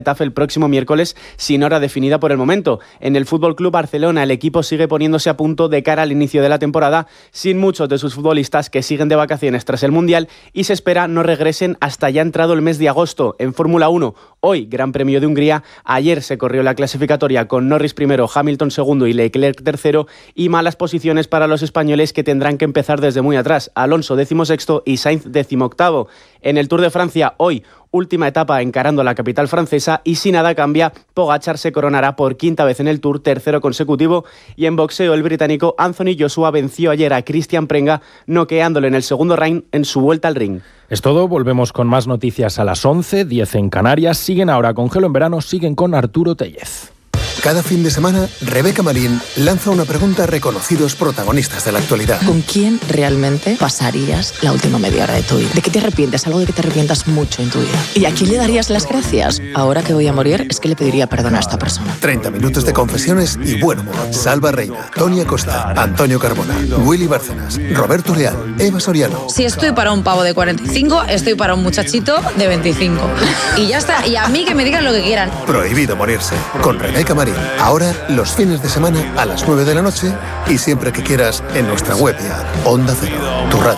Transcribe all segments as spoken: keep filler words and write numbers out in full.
Getafe el próximo miércoles sin hora definida por el momento. En el F C Barcelona el equipo sigue poniéndose a punto de cara al inicio de la temporada sin muchos de sus futbolistas que siguen de vacaciones tras el Mundial y se espera no regresen hasta ya entrado el mes de agosto. En Fórmula uno, hoy Gran Premio de Hungría, ayer se corrió la clasificatoria con Norris primero, Hamilton segundo y Leclerc tercero y malas posiciones para los españoles que tendrán que empezar desde muy atrás. Alonso decimosexto y Sainz decimoctavo. En el Tour de Francia, hoy última etapa encarando la capital francesa y si nada cambia, Pogačar se coronará por quinta vez en el Tour, tercero consecutivo, y en boxeo el británico Anthony Joshua venció ayer a Cristian Prenga, noqueándole en el segundo round en su vuelta al ring. Es todo, volvemos con más noticias a las once, diez en Canarias, siguen ahora con Gelo en Verano, siguen con Arturo Tellez. Cada fin de semana, Rebeca Marín lanza una pregunta a reconocidos protagonistas de la actualidad. ¿Con quién realmente pasarías la última media hora de tu vida? ¿De qué te arrepientes? Algo de que te arrepientas mucho en tu vida. ¿Y a quién le darías las gracias? Ahora que voy a morir, es que le pediría perdón a esta persona. treinta minutos de confesiones y buen humor. Salva Reina, Tony Acosta, Antonio Carbona, Willy Bárcenas, Roberto Leal, Eva Soriano. Si estoy para un pavo de cuarenta y cinco, estoy para un muchachito de veinticinco. Y ya está. Y a mí que me digan lo que quieran. Prohibido morirse. Con Rebeca Marín. Ahora, los fines de semana a las nueve de la noche y siempre que quieras en nuestra web y app. Onda Cero, tu radio.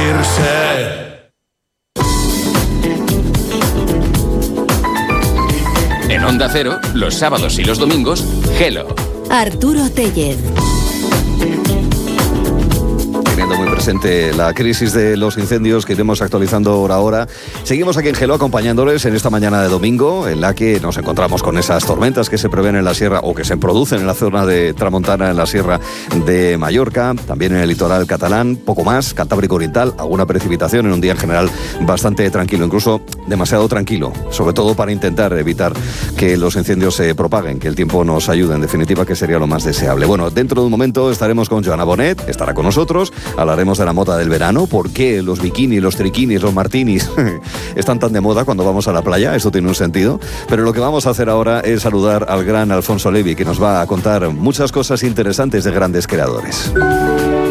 En Onda Cero, los sábados y los domingos, Gelo. Arturo Tellez. Teniendo muy presente la crisis de los incendios que iremos actualizando hora a hora. Seguimos aquí en Gelo acompañándoles en esta mañana de domingo, en la que nos encontramos con esas tormentas que se prevén en la sierra o que se producen en la zona de Tramontana, en la sierra de Mallorca, también en el litoral catalán, poco más, Cantábrico Oriental, alguna precipitación en un día en general bastante tranquilo, incluso demasiado tranquilo, sobre todo para intentar evitar que los incendios se propaguen, que el tiempo nos ayude, en definitiva, que sería lo más deseable. Bueno, dentro de un momento estaremos con Joana Bonet, estará con nosotros. Hablaremos de la moda del verano, por qué los bikinis, los triquinis, los martinis están tan de moda cuando vamos a la playa, esto tiene un sentido. Pero lo que vamos a hacer ahora es saludar al gran Alfonso Levi, que nos va a contar muchas cosas interesantes de grandes creadores.